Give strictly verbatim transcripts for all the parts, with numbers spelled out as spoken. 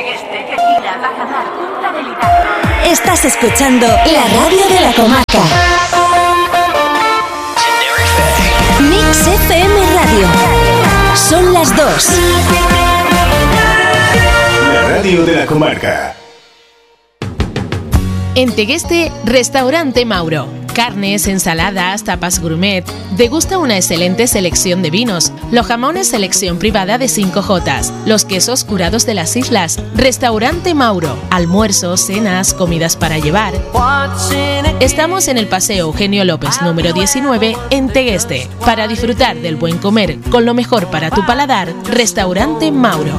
Tegueste, Quecina, Bajamar, Punta del Hidalgo. Estás escuchando la radio de la comarca. Mix F M Radio. Son las dos. La radio de la comarca. En Tegueste, Restaurante Mauro. Carnes, ensaladas, tapas gourmet. Degusta una excelente selección de vinos. Los jamones selección privada de cinco jotas. Los quesos curados de las islas. Restaurante Mauro. Almuerzos, cenas, comidas para llevar. Estamos en el Paseo Eugenio López número diecinueve en Tegueste. Para disfrutar del buen comer con lo mejor para tu paladar, Restaurante Mauro.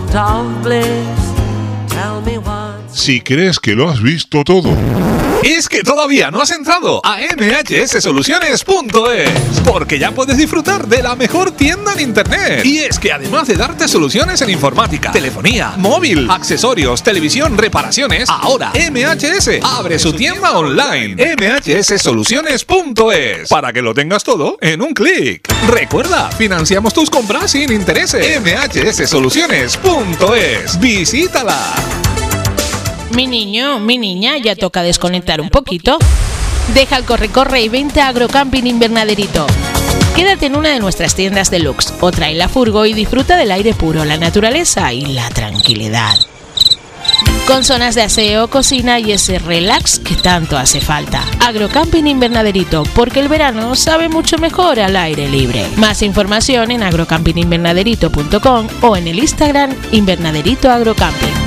Si crees que lo has visto todo, es que todavía no has entrado a M H S Soluciones punto es, porque ya puedes disfrutar de la mejor tienda en internet. Y es que además de darte soluciones en informática, telefonía, móvil, accesorios, televisión, reparaciones, ahora M H S abre su tienda online, M H S Soluciones punto es, para que lo tengas todo en un clic. Recuerda, financiamos tus compras sin intereses. M H S Soluciones punto es. Visítala. Mi niño, mi niña, ya toca desconectar un poquito. Deja el corre-corre y vente a Agrocamping Invernaderito. Quédate en una de nuestras tiendas deluxe o trae la furgo y disfruta del aire puro, la naturaleza y la tranquilidad. Con zonas de aseo, cocina y ese relax que tanto hace falta. Agrocamping Invernaderito, porque el verano sabe mucho mejor al aire libre. Más información en agrocamping invernaderito punto com o en el Instagram Invernaderito Agrocamping.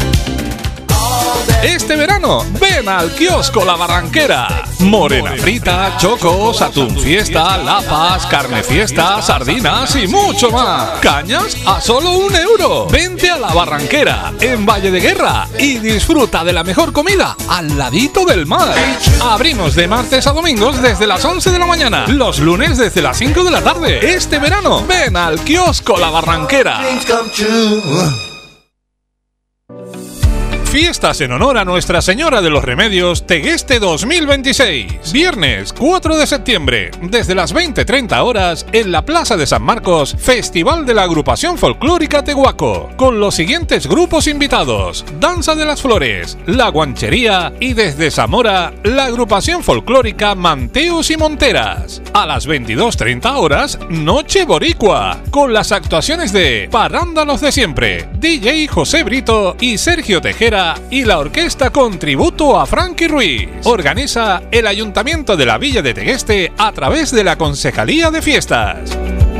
Este verano, ven al kiosco La Barranquera. Morena frita, chocos, atún fiesta, lapas, carne fiesta, sardinas y mucho más. Cañas a solo un euro. Vente a La Barranquera, en Valle de Guerra, y disfruta de la mejor comida al ladito del mar. Abrimos de martes a domingos desde las once de la mañana, los lunes desde las cinco de la tarde. Este verano, ven al kiosco La Barranquera. Fiestas en honor a Nuestra Señora de los Remedios Tegueste dos mil veintiséis. Viernes cuatro de septiembre, desde las veinte treinta horas, en la Plaza de San Marcos, Festival de la Agrupación Folclórica Tehuaco, con los siguientes grupos invitados: Danza de las Flores, La Guanchería y desde Zamora, la Agrupación Folclórica Manteos y Monteras. A las veintidós treinta horas, Noche Boricua, con las actuaciones de Parándalos de Siempre, D J José Brito y Sergio Tejera, y la orquesta con tributo a Frankie Ruiz. Organiza el Ayuntamiento de la Villa de Tegueste a través de la Concejalía de Fiestas.